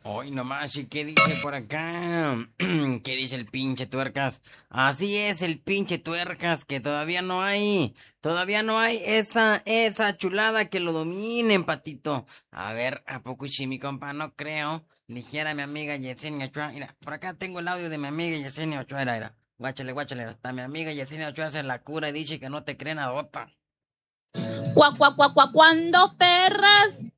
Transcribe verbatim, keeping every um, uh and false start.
Hoy nomás, ¿y qué dice por acá? ¿Qué dice el pinche tuercas? Así es el pinche tuercas, que todavía no hay, todavía no hay esa, esa chulada que lo domine, patito. A ver, ¿a poco sí, mi compa? No creo. Dijera mi amiga Yesenia Ochoa. Mira, por acá tengo el audio de mi amiga Yesenia Ochoa, era, era. Guáchale, guáchale, hasta mi amiga Yesenia Ochoa se la cura y dice que no te cree nadota. Cuac, cuac, cuac, cuac, cuando perras